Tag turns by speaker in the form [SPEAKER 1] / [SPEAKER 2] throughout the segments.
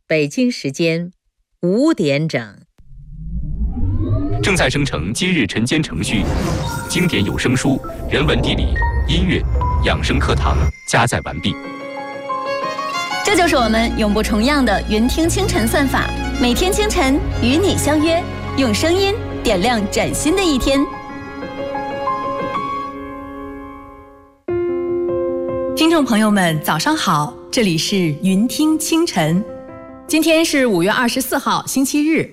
[SPEAKER 1] 北京时间5点整。
[SPEAKER 2] 正在生成今日晨间程序，经典有声书、人文地理、音乐、养生课堂加载完毕。
[SPEAKER 3] 这就是我们永不重样的云听清晨算法，每天清晨与你相约，用声音点亮崭新的一天。
[SPEAKER 4] 听众朋友们，早上好，这里是云听清晨，今天是5月24号，星期日。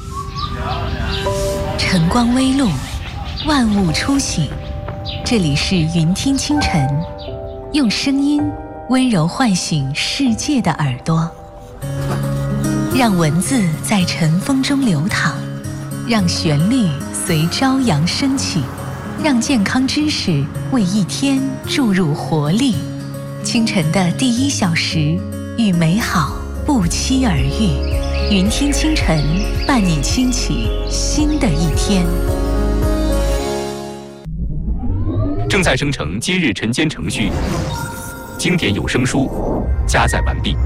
[SPEAKER 5] 晨光微露，万物初醒，这里是云听清晨，用声音温柔唤醒世界的耳朵，让文字在晨风中流淌，让旋律随朝阳升起，让健康知识为一天注入活力。清晨的第1小时，与美好不期而遇。云听清晨，伴你轻启新的一天。
[SPEAKER 2] 正在生成今日晨间程序，经典有声书加载完毕。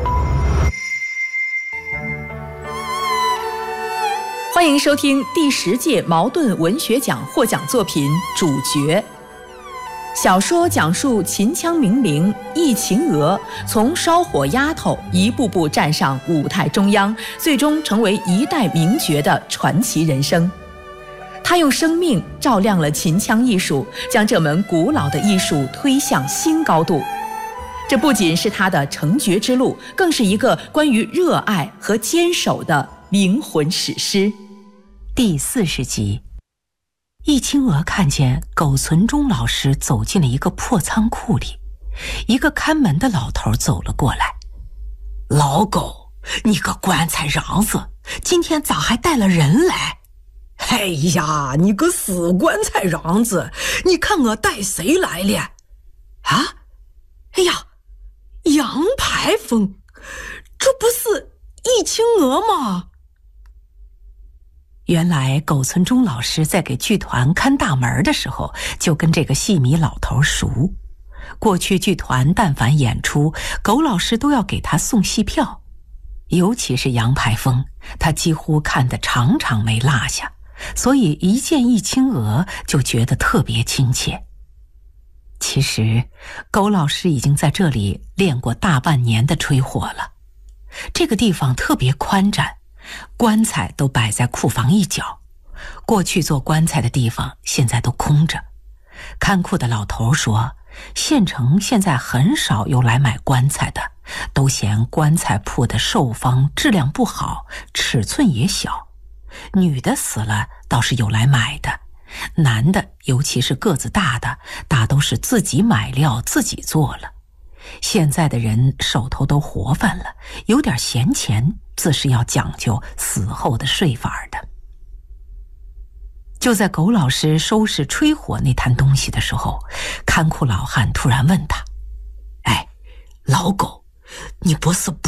[SPEAKER 4] 欢迎收听第10届茅盾文学奖获奖作品《主角》。小说讲述秦腔名伶易秦娥从烧火丫头一步步站上舞台中央，最终成为一代名角的传奇人生。她用生命照亮了秦腔艺术，将这门古老的艺术推向新高度。这不仅是她的成角之路，更是一个关于热爱和坚守的灵魂史诗。
[SPEAKER 5] 第40集，易清娥看见苟存忠老师走进了一个破仓库里，一个看门的老头走了过来。
[SPEAKER 6] 老苟，你个棺材瓤子，今天咋还带了人来？哎呀，你个死棺材瓤子，你看我带谁来了？啊？哎呀，杨排风，这不是易清娥吗？
[SPEAKER 5] 原来苟存忠老师在给剧团看大门的时候，就跟这个戏迷老头熟。过去剧团但凡演出，苟老师都要给他送戏票，尤其是杨排风，他几乎看得场场没落下，所以一见易清娥就觉得特别亲切。其实苟老师已经在这里练过大半年的吹火了。这个地方特别宽展，棺材都摆在库房一角，过去做棺材的地方现在都空着。看库的老头说，县城现在很少有来买棺材的，都嫌棺材铺的售方质量不好，尺寸也小。女的死了倒是有来买的，男的尤其是个子大的，大都是自己买料自己做了。现在的人手头都活泛了，有点闲钱自是要讲究死后的税法的。就在苟老师收拾吹火那摊东西的时候，看库老汉突然问他：“
[SPEAKER 6] 哎，老苟，你不是